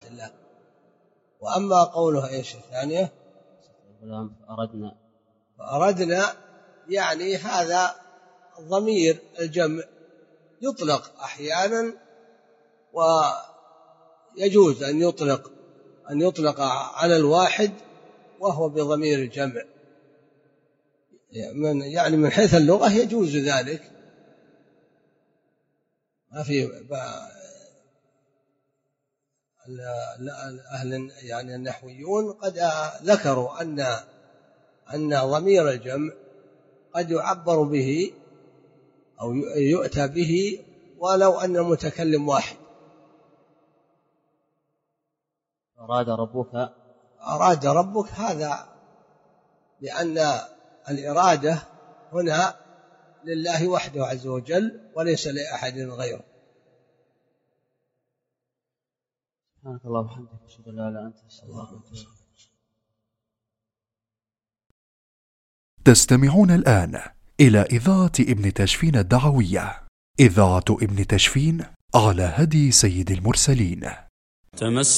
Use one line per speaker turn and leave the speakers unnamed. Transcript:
الله. وأما قوله إيش الثانية فأردنا يعني هذا ضمير الجمع يطلق أحيانا، ويجوز أن يطلق على الواحد وهو بضمير الجمع، يعني من حيث اللغة يجوز ذلك. ما في أهل يعني النحويون قد ذكروا أن ضمير الجمع قد يعبر به أو يؤتى به ولو أن المتكلم واحد. أراد ربك هذا لأن الإرادة هنا لله وحده عز وجل وليس لأحد غيره.
سبحانك اللهم وبحمدك أشهد أن لا إله إلا أنت أستغفرك وأتوب إليك.
تستمعون الآن إلى إذاعة ابن تشفين الدعوية، إذاعة ابن تشفين على هدي سيد المرسلين.